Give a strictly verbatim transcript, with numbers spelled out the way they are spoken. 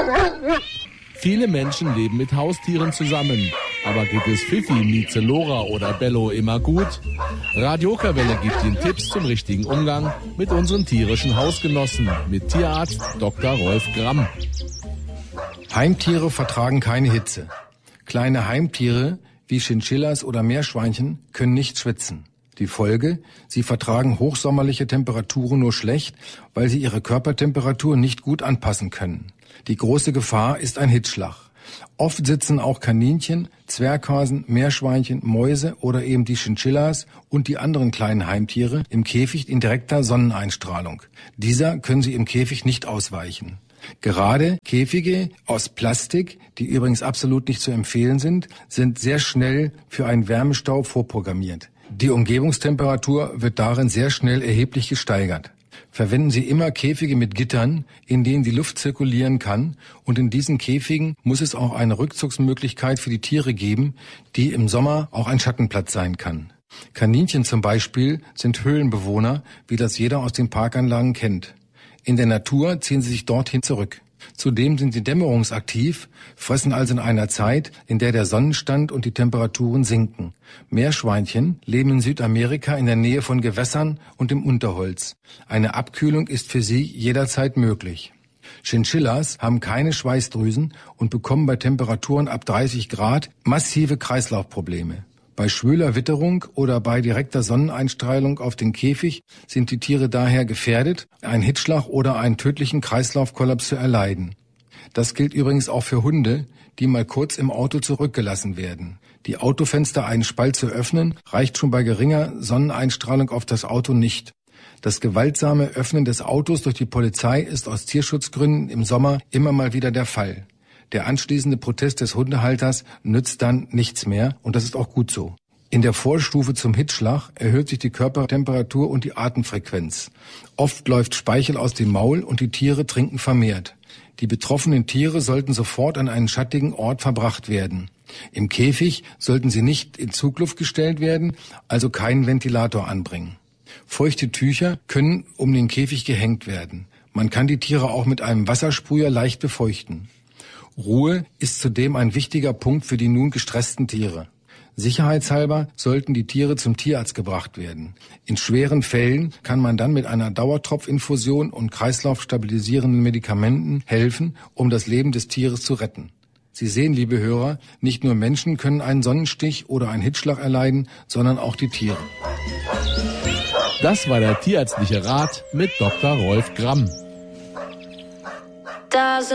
Viele Menschen leben mit Haustieren zusammen. Aber geht es Fifi, Mieze, Lora oder Bello immer gut? Radio Okerwelle gibt Ihnen Tipps zum richtigen Umgang mit unseren tierischen Hausgenossen. Mit Tierarzt Doktor Rolf Gramm. Heimtiere vertragen keine Hitze. Kleine Heimtiere wie Chinchillas oder Meerschweinchen können nicht schwitzen. Die Folge: Sie vertragen hochsommerliche Temperaturen nur schlecht, weil sie ihre Körpertemperatur nicht gut anpassen können. Die große Gefahr ist ein Hitzschlag. Oft sitzen auch Kaninchen, Zwerghasen, Meerschweinchen, Mäuse oder eben die Chinchillas und die anderen kleinen Heimtiere im Käfig in direkter Sonneneinstrahlung. Dieser können sie im Käfig nicht ausweichen. Gerade Käfige aus Plastik, die übrigens absolut nicht zu empfehlen sind, sind sehr schnell für einen Wärmestau vorprogrammiert. Die Umgebungstemperatur wird darin sehr schnell erheblich gesteigert. Verwenden Sie immer Käfige mit Gittern, in denen die Luft zirkulieren kann, und in diesen Käfigen muss es auch eine Rückzugsmöglichkeit für die Tiere geben, die im Sommer auch ein Schattenplatz sein kann. Kaninchen zum Beispiel sind Höhlenbewohner, wie das jeder aus den Parkanlagen kennt. In der Natur ziehen sie sich dorthin zurück. Zudem sind sie dämmerungsaktiv, fressen also in einer Zeit, in der der Sonnenstand und die Temperaturen sinken. Meerschweinchen leben in Südamerika in der Nähe von Gewässern und im Unterholz. Eine Abkühlung ist für sie jederzeit möglich. Chinchillas haben keine Schweißdrüsen und bekommen bei Temperaturen ab dreißig Grad massive Kreislaufprobleme. Bei schwüler Witterung oder bei direkter Sonneneinstrahlung auf den Käfig sind die Tiere daher gefährdet, einen Hitzschlag oder einen tödlichen Kreislaufkollaps zu erleiden. Das gilt übrigens auch für Hunde, die mal kurz im Auto zurückgelassen werden. Die Autofenster einen Spalt zu öffnen, reicht schon bei geringer Sonneneinstrahlung auf das Auto nicht. Das gewaltsame Öffnen des Autos durch die Polizei ist aus Tierschutzgründen im Sommer immer mal wieder der Fall. Der anschließende Protest des Hundehalters nützt dann nichts mehr, und das ist auch gut so. In der Vorstufe zum Hitzschlag erhöht sich die Körpertemperatur und die Atemfrequenz. Oft läuft Speichel aus dem Maul und die Tiere trinken vermehrt. Die betroffenen Tiere sollten sofort an einen schattigen Ort verbracht werden. Im Käfig sollten sie nicht in Zugluft gestellt werden, also keinen Ventilator anbringen. Feuchte Tücher können um den Käfig gehängt werden. Man kann die Tiere auch mit einem Wassersprüher leicht befeuchten. Ruhe ist zudem ein wichtiger Punkt für die nun gestressten Tiere. Sicherheitshalber sollten die Tiere zum Tierarzt gebracht werden. In schweren Fällen kann man dann mit einer Dauertropfinfusion und kreislaufstabilisierenden Medikamenten helfen, um das Leben des Tieres zu retten. Sie sehen, liebe Hörer, nicht nur Menschen können einen Sonnenstich oder einen Hitzschlag erleiden, sondern auch die Tiere. Das war der tierärztliche Rat mit Doktor Rolf Gramm.